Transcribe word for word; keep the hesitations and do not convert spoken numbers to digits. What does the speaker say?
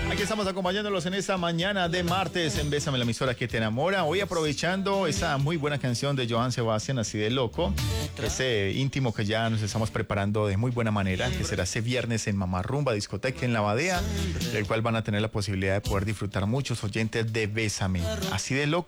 Aquí estamos acompañándolos en esta mañana de martes en Bésame, la emisora que te enamora. Hoy aprovechando esa muy buena canción de Joan Sebastián, Así de Loco, ese íntimo que ya nos estamos preparando de muy buena manera, que será ese viernes en Mamarrumba, discoteca en La Badea, del cual van a tener la posibilidad de poder disfrutar muchos oyentes de Bésame, Así de Loco.